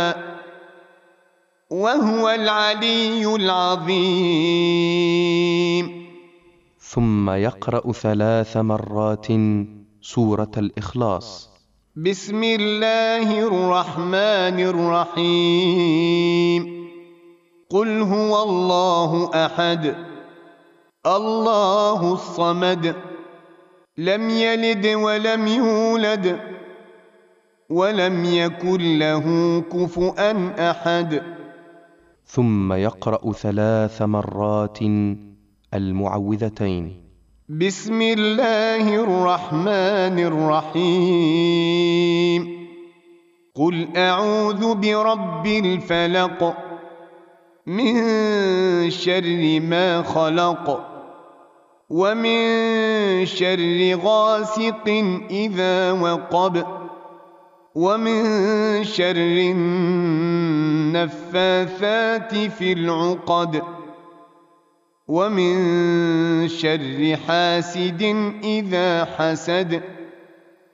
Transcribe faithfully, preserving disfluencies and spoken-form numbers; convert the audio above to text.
وهو العلي العظيم. ثم يقرأ ثلاث مرات سورة الإخلاص. بسم الله الرحمن الرحيم. قل هو الله أحد الله الصمد لم يلد ولم يولد ولم يكن له كفؤا أحد. ثم يقرأ ثلاث مرات المعوذتين. بسم الله الرحمن الرحيم. قل أعوذ برب الفلق من شر ما خلق ومن شر غاسق إذا وقب ومن شر النفاثات في العقد ومن شر حاسد إذا حسد.